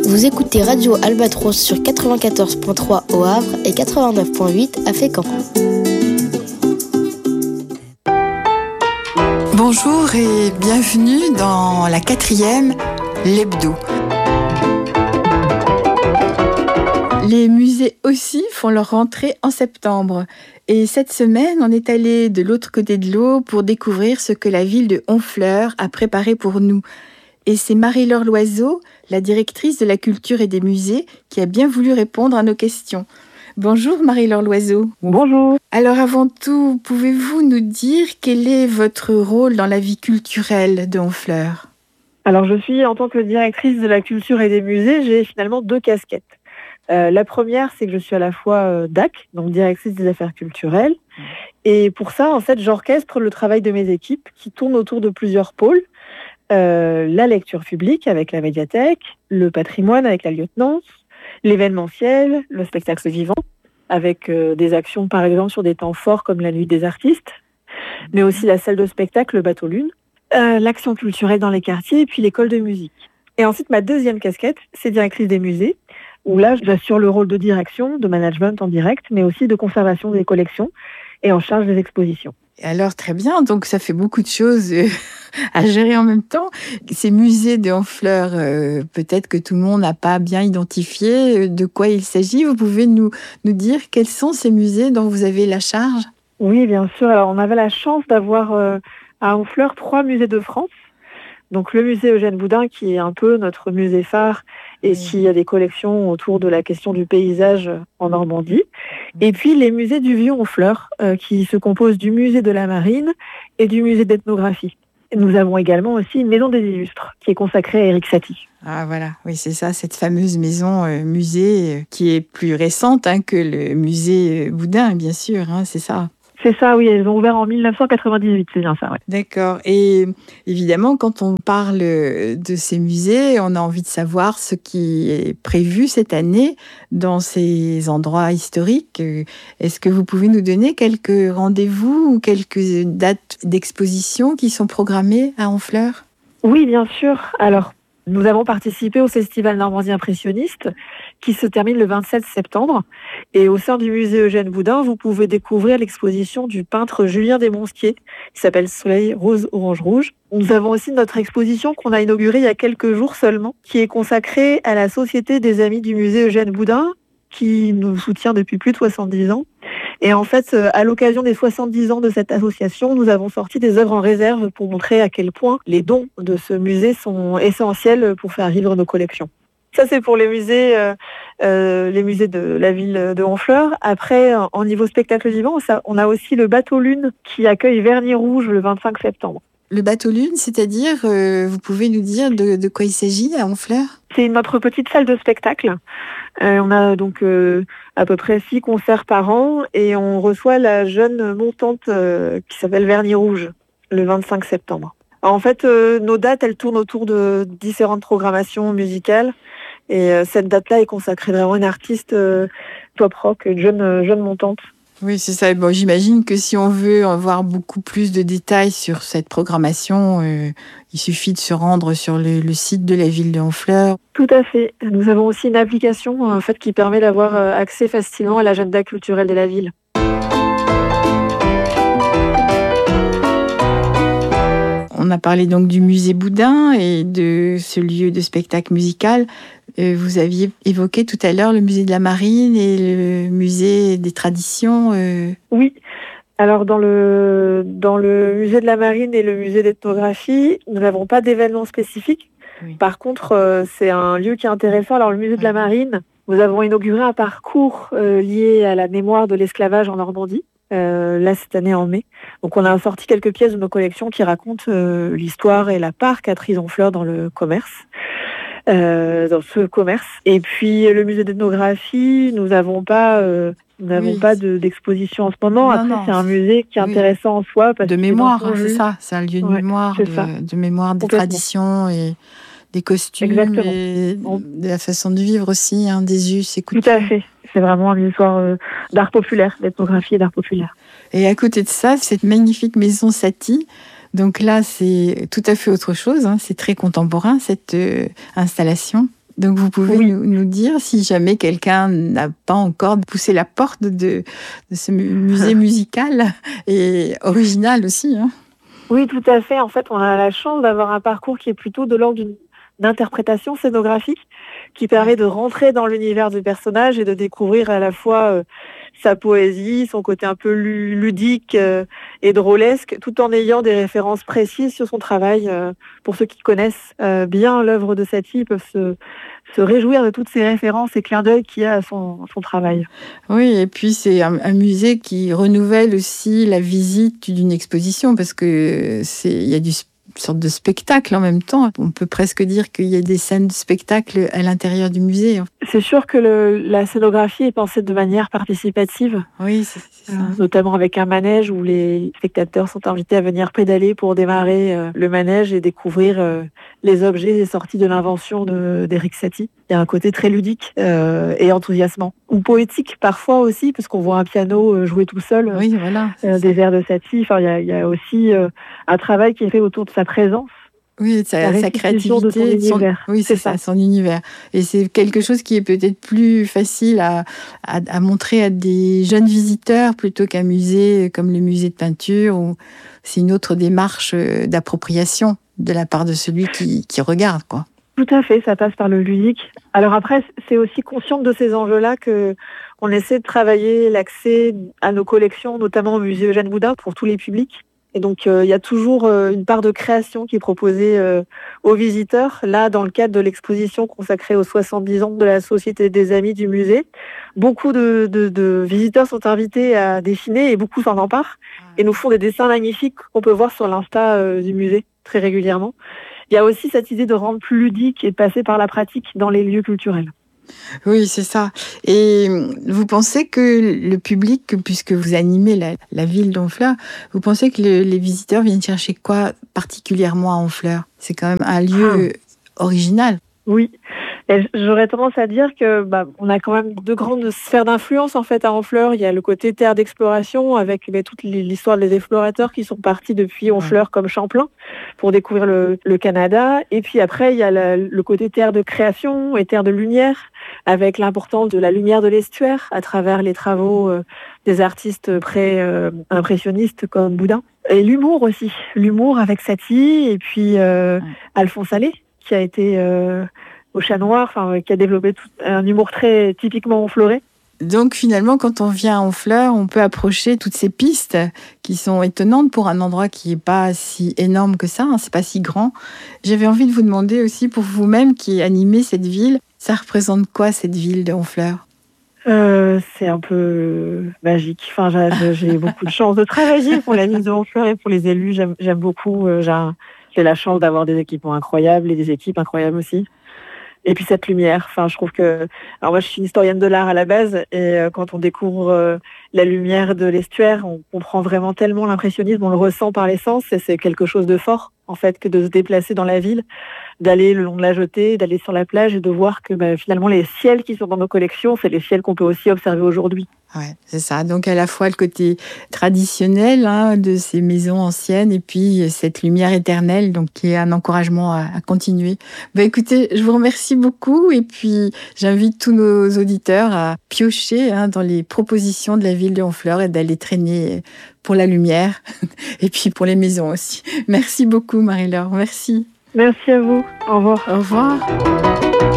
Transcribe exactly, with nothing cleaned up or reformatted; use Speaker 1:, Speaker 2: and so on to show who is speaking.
Speaker 1: Vous écoutez Radio Albatros sur quatre-vingt-quatorze virgule trois au Havre et quatre-vingt-neuf virgule huit à Fécamp.
Speaker 2: Bonjour et bienvenue dans la quatrième, l'hebdo. Les musées aussi font leur rentrée en septembre. Et cette semaine, on est allé de l'autre côté de l'eau pour découvrir ce que la ville de Honfleur a préparé pour nous. Et c'est Marie-Laure Loiseau, la directrice de la culture et des musées, qui a bien voulu répondre à nos questions. Bonjour Marie-Laure Loiseau.
Speaker 3: Bonjour.
Speaker 2: Alors avant tout, pouvez-vous nous dire quel est votre rôle dans la vie culturelle de Honfleur ?
Speaker 3: Alors je suis, en tant que directrice de la culture et des musées, j'ai finalement deux casquettes. Euh, la première, c'est que je suis à la fois euh, D A C, donc directrice des affaires culturelles. Mmh. Et pour ça, en fait, j'orchestre le travail de mes équipes qui tournent autour de plusieurs pôles. Euh, la lecture publique avec la médiathèque, le patrimoine avec la lieutenance, l'événementiel, le spectacle vivant, avec euh, des actions par exemple sur des temps forts comme la nuit des artistes, mais aussi la salle de spectacle, le bateau lune, euh, l'action culturelle dans les quartiers et puis l'école de musique. Et ensuite, ma deuxième casquette, c'est directrice des musées, où là, j'assure le rôle de direction, de management en direct, mais aussi de conservation des collections et en charge des expositions.
Speaker 2: Alors, très bien. Donc, ça fait beaucoup de choses euh, à gérer en même temps. Ces musées de Honfleur, euh, peut-être que tout le monde n'a pas bien identifié de quoi il s'agit. Vous pouvez nous, nous dire quels sont ces musées dont vous avez la charge ?
Speaker 3: Oui, bien sûr. Alors, on avait la chance d'avoir euh, à Honfleur trois musées de France. Donc, le musée Eugène Boudin, qui est un peu notre musée phare et qui a des collections autour de la question du paysage en Normandie. Et puis, les musées du Vieux-Honfleur, euh, qui se composent du musée de la Marine et du musée d'ethnographie. Et nous avons également aussi une maison des illustres, qui est consacrée à Éric Satie.
Speaker 2: Ah voilà, oui c'est ça, cette fameuse maison euh, musée euh, qui est plus récente hein, que le musée Boudin, bien sûr, hein, c'est ça.
Speaker 3: C'est ça, oui, elles ont ouvert en dix-neuf cent quatre-vingt-dix-huit, c'est bien ça, ouais.
Speaker 2: D'accord. Et évidemment, quand on parle de ces musées, on a envie de savoir ce qui est prévu cette année dans ces endroits historiques. Est-ce que vous pouvez nous donner quelques rendez-vous ou quelques dates d'exposition qui sont programmées à Honfleur ?
Speaker 3: Oui, bien sûr. Alors, nous avons participé au Festival Normandie Impressionniste qui se termine le vingt-sept septembre. Et au sein du musée Eugène Boudin, vous pouvez découvrir l'exposition du peintre Julien Desmonsquier qui s'appelle Soleil rose, orange, rouge. Nous avons aussi notre exposition qu'on a inaugurée il y a quelques jours seulement, qui est consacrée à la Société des Amis du musée Eugène Boudin, qui nous soutient depuis plus de soixante-dix ans. Et en fait, à l'occasion des soixante-dix ans de cette association, nous avons sorti des œuvres en réserve pour montrer à quel point les dons de ce musée sont essentiels pour faire vivre nos collections. Ça, c'est pour les musées, euh, euh, les musées de la ville de Honfleur. Après, en niveau spectacle vivant, ça, on a aussi le bateau lune qui accueille Vernis Rouge le vingt-cinq septembre.
Speaker 2: Le bateau lune, c'est-à-dire, euh, vous pouvez nous dire de, de quoi il s'agit à Honfleur ?
Speaker 3: C'est notre petite salle de spectacle. Euh, on a donc euh, à peu près six concerts par an et on reçoit la jeune montante euh, qui s'appelle Vernis Rouge le vingt-cinq septembre. Alors, en fait, euh, nos dates, elles tournent autour de différentes programmations musicales et euh, cette date-là est consacrée vraiment à une artiste euh, pop rock, une jeune, euh, jeune montante.
Speaker 2: Oui, c'est ça. Bon, j'imagine que si on veut avoir beaucoup plus de détails sur cette programmation, euh, il suffit de se rendre sur le, le site de la ville de Honfleur.
Speaker 3: Tout à fait. Nous avons aussi une application en fait, qui permet d'avoir accès facilement à l'agenda culturel de la ville.
Speaker 2: On a parlé donc du musée Boudin et de ce lieu de spectacle musical. Vous aviez évoqué tout à l'heure le musée de la Marine et le musée des traditions. Euh...
Speaker 3: Oui. Alors dans le, dans le musée de la Marine et le musée d'ethnographie, nous n'avons pas d'événements spécifiques. Oui. Par contre, euh, c'est un lieu qui est intéressant. Alors le musée de la Marine, nous avons inauguré un parcours euh, lié à la mémoire de l'esclavage en Normandie. Euh, là, cette année en mai. Donc, on a sorti quelques pièces de nos collections qui racontent euh, l'histoire et la part qu'a prise Honfleur dans le commerce, euh, dans ce commerce. Et puis, le musée d'ethnographie, nous n'avons pas, euh, nous n'avons oui. pas de, d'exposition en ce moment. Non, Après, non. c'est un musée qui est oui. intéressant en soi. Parce
Speaker 2: de mémoire, hein, c'est ça. C'est un lieu de ouais, mémoire, de, de mémoire des traditions et des costumes
Speaker 3: Exactement.
Speaker 2: Et de la façon de vivre aussi, hein, des us et coutumes.
Speaker 3: Tout à fait. C'est vraiment une histoire euh, d'art populaire, d'ethnographie et d'art populaire.
Speaker 2: Et à côté de ça, cette magnifique maison Satie. Donc là, c'est tout à fait autre chose. Hein. C'est très contemporain, cette euh, installation. Donc vous pouvez
Speaker 3: Oui.
Speaker 2: nous, nous dire si jamais quelqu'un n'a pas encore poussé la porte de, de ce mu- musée musical et original aussi. Hein.
Speaker 3: Oui, tout à fait. En fait, on a la chance d'avoir un parcours qui est plutôt de l'ordre d'une d'interprétation scénographique qui permet de rentrer dans l'univers du personnage et de découvrir à la fois euh, sa poésie, son côté un peu lu- ludique euh, et drôlesque, tout en ayant des références précises sur son travail. Euh, pour ceux qui connaissent euh, bien l'œuvre de Satie, ils peuvent se, se réjouir de toutes ces références et clins d'œil qu'il y a à son, son travail.
Speaker 2: Oui, et puis c'est un, un musée qui renouvelle aussi la visite d'une exposition parce que c'est il y a du une sorte de spectacle en même temps. On peut presque dire qu'il y a des scènes de spectacle à l'intérieur du musée.
Speaker 3: C'est sûr que le, la scénographie est pensée de manière participative.
Speaker 2: Oui, c'est, c'est ça.
Speaker 3: Euh, notamment avec un manège où les spectateurs sont invités à venir pédaler pour démarrer euh, le manège et découvrir euh, les objets sortis de l'invention de, d'Éric Satie. Il y a un côté très ludique euh, et enthousiasmant. Ou poétique parfois aussi, parce qu'on voit un piano euh, jouer tout seul,
Speaker 2: Oui, voilà.
Speaker 3: euh, des vers de Satie. Enfin, il y a, il y a aussi euh, un travail qui est fait autour de sa présence.
Speaker 2: Oui, sa,
Speaker 3: La
Speaker 2: sa
Speaker 3: restitution de son
Speaker 2: créativité, son-
Speaker 3: univers.
Speaker 2: oui, c'est,
Speaker 3: C'est
Speaker 2: ça,
Speaker 3: ça.
Speaker 2: son univers. Et c'est quelque chose qui est peut-être plus facile à, à, à montrer à des jeunes visiteurs plutôt qu'un musée comme le musée de peinture où c'est une autre démarche euh, d'appropriation de la part de celui qui, qui regarde, quoi.
Speaker 3: Tout à fait, ça passe par le ludique. Alors après, c'est aussi consciente de ces enjeux-là que on essaie de travailler l'accès à nos collections, notamment au musée Eugène Boudin, pour tous les publics. Et donc, euh, il y a toujours euh, une part de création qui est proposée euh, aux visiteurs. Là, dans le cadre de l'exposition consacrée aux soixante-dix ans de la Société des Amis du musée, beaucoup de, de, de visiteurs sont invités à dessiner et beaucoup s'en emparent et nous font des dessins magnifiques qu'on peut voir sur l'Insta euh, du musée très régulièrement. Il y a aussi cette idée de rendre plus ludique et de passer par la pratique dans les lieux culturels.
Speaker 2: Oui, c'est ça. Et vous pensez que le public, puisque vous animez la, la ville d'Honfleur, vous pensez que le, les visiteurs viennent chercher quoi particulièrement à Honfleur ? C'est quand même un lieu ah. original.
Speaker 3: Oui. Et j'aurais tendance à dire que bah, on a quand même deux grandes sphères d'influence en fait à Honfleur. Il y a le côté terre d'exploration avec bah, toute l'histoire des explorateurs qui sont partis depuis Honfleur ouais. comme Champlain pour découvrir le, le Canada. Et puis après il y a la, le côté terre de création et terre de lumière avec l'importance de la lumière de l'estuaire à travers les travaux euh, des artistes pré-impressionnistes euh, comme Boudin. Et l'humour aussi, l'humour avec Satie et puis euh, ouais. Alphonse Allais qui a été euh, au Chat Noir, enfin, qui a développé tout, un humour très typiquement honfleurais.
Speaker 2: Donc finalement, quand on vient à Honfleur, on peut approcher toutes ces pistes qui sont étonnantes pour un endroit qui n'est pas si énorme que ça, hein, c'est pas si grand. J'avais envie de vous demander aussi, pour vous-même qui animez cette ville, ça représente quoi cette ville de Honfleur ?
Speaker 3: Euh, c'est un peu magique. Enfin, j'ai, j'ai beaucoup de chance de travailler pour la ville de Honfleur et pour les élus. J'aime, j'aime beaucoup. Euh, j'ai, j'ai la chance d'avoir des équipements incroyables et des équipes incroyables aussi. Et puis cette lumière. Enfin, je trouve que. Alors moi, je suis une historienne de l'art à la base, et euh, quand on découvre euh, la lumière de l'estuaire, on comprend vraiment tellement l'impressionnisme. On le ressent par les sens, et c'est quelque chose de fort en fait que de se déplacer dans la ville, d'aller le long de la jetée, d'aller sur la plage et de voir que bah, finalement les ciels qui sont dans nos collections, c'est les ciels qu'on peut aussi observer aujourd'hui.
Speaker 2: Ouais, c'est ça. Donc à la fois le côté traditionnel hein, de ces maisons anciennes et puis cette lumière éternelle, donc qui est un encouragement à, à continuer. Bah écoutez, je vous remercie beaucoup et puis j'invite tous nos auditeurs à piocher hein, dans les propositions de la ville de Honfleur et d'aller traîner pour la lumière et puis pour les maisons aussi. Merci beaucoup Marie-Laure, merci.
Speaker 3: Merci à vous. Au revoir.
Speaker 2: Au revoir.